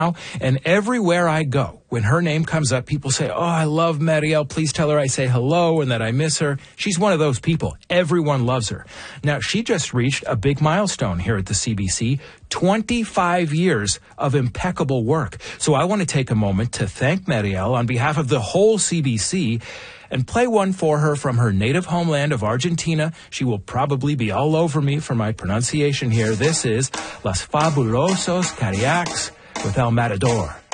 And everywhere I go, when her name comes up, people say, oh, I love Mariel. Please tell her I say hello and that I miss her. She's one of those people. Everyone loves her. Now, she just reached a big milestone here at the CBC, 25 years of impeccable work. So I want to take a moment to thank Mariel on behalf of the whole CBC and play one for her from her native homeland of Argentina. She will probably be all over me for my pronunciation here. This is Los Fabulosos Cariacs with El Matador.